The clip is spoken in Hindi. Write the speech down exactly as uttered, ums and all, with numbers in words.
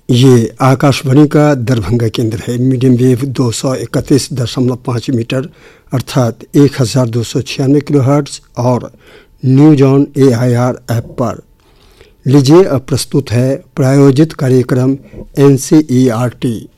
ये आकाशवाणी का दरभंगा केंद्र है। मीडियम वेव दो सौ इकतीस दशमलव पाँच मीटर अर्थात एक हज़ार दो सौ छियानवे किलो हर्ट्ज और news on A I R app पर। लीजिए अब प्रस्तुत है प्रायोजित कार्यक्रम N C E R T.